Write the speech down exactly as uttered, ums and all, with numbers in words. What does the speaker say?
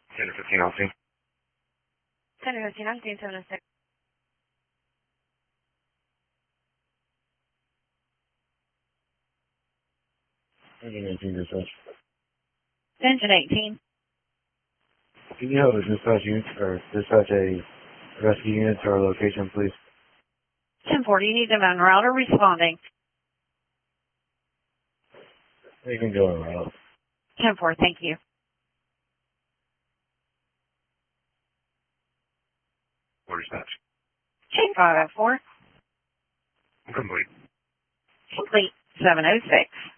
ten to fifteen on scene. ten to fifteen on scene, seven to six. Engine eighteen dispatch. Engine eighteen. Can you have a dispatch unit or dispatch a rescue unit to our location, please? ten forty, you need them en route or responding? You can go en route. ten four, thank you. Four dispatch. Chain five oh four. Complete. Complete. seven oh six.